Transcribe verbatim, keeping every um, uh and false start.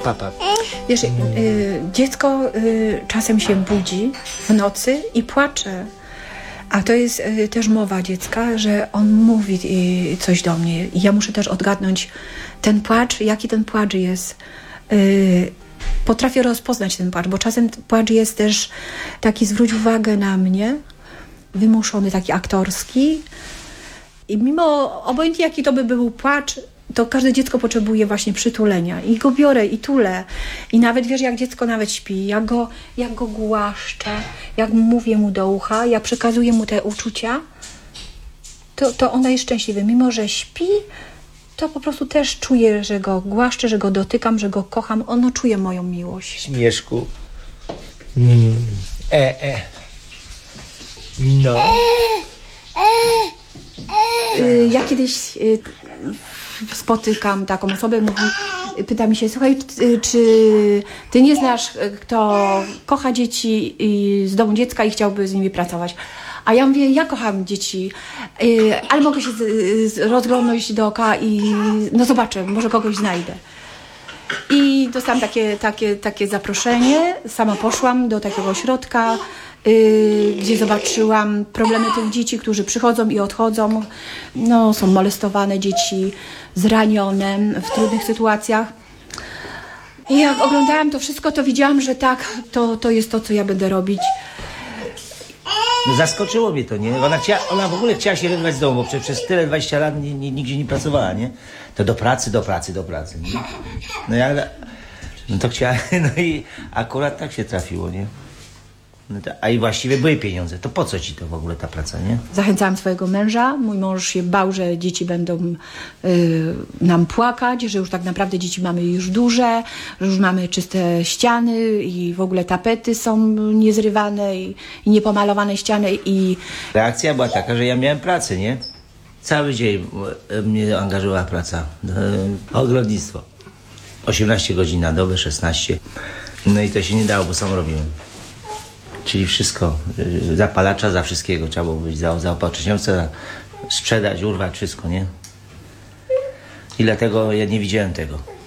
papa. Wiesz, y, dziecko y, czasem się budzi w nocy i płacze. A to jest y, też mowa dziecka, że on mówi y, coś do mnie. I ja muszę też odgadnąć ten płacz, jaki ten płacz jest. Y, potrafię rozpoznać ten płacz, bo czasem płacz jest też taki, zwróć uwagę na mnie, wymuszony, taki aktorski. I mimo, obojętnie jaki to by był płacz, to każde dziecko potrzebuje właśnie przytulenia. I go biorę i tulę. I nawet, wiesz, jak dziecko nawet śpi, jak go, jak go głaszczę, jak mówię mu do ucha, jak przekazuję mu te uczucia, to, to ona jest szczęśliwa. Mimo że śpi, to po prostu też czuję, że go głaszczę, że go dotykam, że go kocham. Ono czuje moją miłość. Śmieszku. Mm. E, e. No. Y, Ja kiedyś y, spotykam taką osobę, mówi, pyta mi się, słuchaj, y, czy ty nie znasz, y, kto kocha dzieci y, z domu dziecka i chciałby z nimi pracować? A ja mówię, ja kocham dzieci, y, ale mogę się z, z, rozglądnąć dookoła i no zobaczę, może kogoś znajdę. I dostałam takie, takie, takie zaproszenie, sama poszłam do takiego ośrodka, Yy, gdzie zobaczyłam problemy tych dzieci, którzy przychodzą i odchodzą. No, są molestowane dzieci, zranione w trudnych sytuacjach. I jak oglądałam to wszystko, to widziałam, że tak, to, to jest to, co ja będę robić. No zaskoczyło mnie to, nie? Ona, chciała, ona w ogóle chciała się wyrwać z domu, bo przez, przez tyle dwadzieścia lat nie, nie, nigdzie nie pracowała, nie? To do pracy, do pracy, do pracy, nie? No ja, no to chciała, no i akurat tak się trafiło, nie? No to, a i właściwie były pieniądze, to po co ci to w ogóle ta praca, nie? Zachęcałam swojego męża. Mój mąż się bał, że dzieci będą y, nam płakać, że już tak naprawdę dzieci mamy już duże, że już mamy czyste ściany i w ogóle tapety są niezrywane i, i niepomalowane ściany. I Reakcja była taka, że ja miałem pracę, nie? Cały dzień mnie angażowała praca, ogrodnictwo. osiemnaście godzin na dobę, szesnaście. No i to się nie dało, bo sam robiłem. Czyli wszystko, zapalacza za wszystkiego trzeba było być, za zaopatrzeniowca, sprzedać, urwać, wszystko, nie? I dlatego ja nie widziałem tego.